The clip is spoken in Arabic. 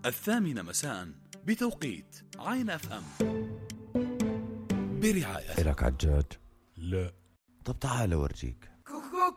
الثامنة مساء بتوقيت عين اف ام برعاية. إلك عجاج؟ لا. طب تعال أورجيك.